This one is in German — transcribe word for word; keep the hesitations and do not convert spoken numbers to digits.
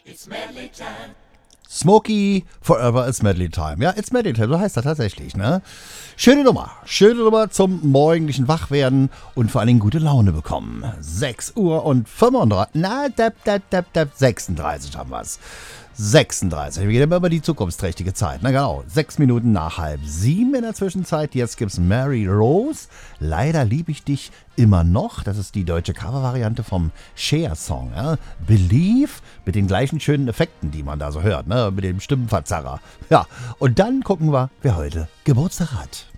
It's Medley Time. Smokey Forever It's Medley Time. Ja, It's Medley Time, so heißt das tatsächlich, ne? Schöne Nummer. Schöne Nummer zum morgendlichen Wachwerden und vor allen Dingen gute Laune bekommen. sechs Uhr und fünfunddreißig. Na, dab, dab, dab, dab, sechsunddreißig haben wir's. sechsunddreißig. Wir gehen immer über die zukunftsträchtige Zeit. Na genau. Sechs Minuten nach halb sieben in der Zwischenzeit. Jetzt gibt's Mary Rose. Leider liebe ich dich immer noch. Das ist die deutsche Covervariante vom Cher-Song. Ja? Believe mit den gleichen schönen Effekten, die man da so hört. Ne? Mit dem Stimmenverzerrer. Ja, und dann gucken wir, wer heute Geburtstag hat.